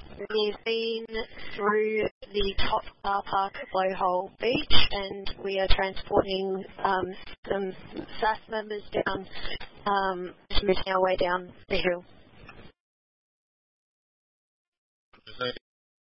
We've been through the top car park at Blowhole Beach, and we are transporting some SAS members down, just moving our way down the hill.